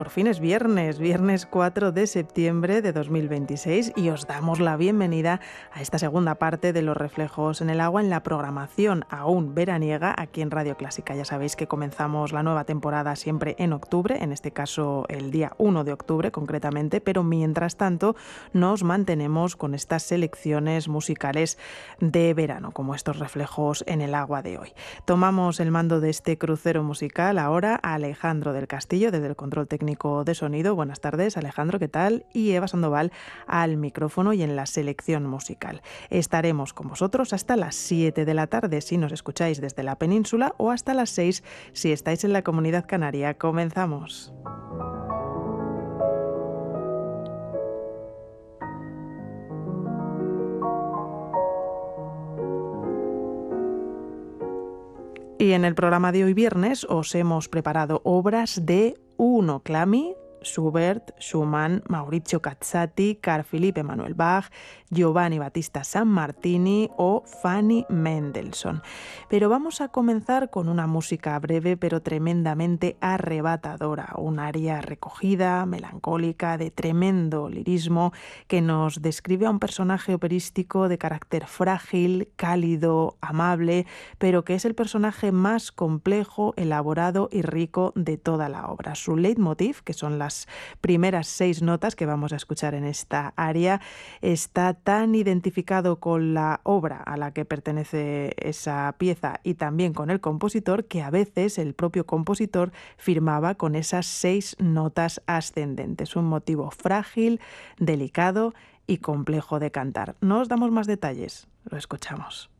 Por fin es viernes 4 de septiembre de 2026 y os damos la bienvenida a esta segunda parte de Los reflejos en el agua en la programación aún veraniega aquí en Radio Clásica. Ya sabéis que comenzamos la nueva temporada siempre en octubre, en este caso el día 1 de octubre concretamente, pero mientras tanto nos mantenemos con estas selecciones musicales de verano, como estos reflejos en el agua de hoy. Tomamos el mando de este crucero musical ahora a Alejandro del Castillo desde el control técnico de sonido. Buenas tardes, Alejandro, ¿qué tal? Y Eva Sandoval al micrófono y en la selección musical. Estaremos con vosotros hasta las 7 de la tarde si nos escucháis desde la península o hasta las 6 si estáis en la Comunidad Canaria. Comenzamos. Y en el programa de hoy viernes os hemos preparado obras de Uno Clami, Schubert, Schumann, Maurizio Cazzati, Carl Philipp Emanuel Bach, Giovanni Battista Sammartini o Fanny Mendelssohn. Pero vamos a comenzar con una música breve pero tremendamente arrebatadora, un aria recogida, melancólica, de tremendo lirismo que nos describe a un personaje operístico de carácter frágil, cálido, amable, pero que es el personaje más complejo, elaborado y rico de toda la obra. Su leitmotiv, que son las primeras 6 notas que vamos a escuchar en esta aria, está tan identificado con la obra a la que pertenece esa pieza y también con el compositor que a veces el propio compositor firmaba con esas 6 notas ascendentes. Un motivo frágil, delicado y complejo de cantar. No os damos más detalles, lo escuchamos.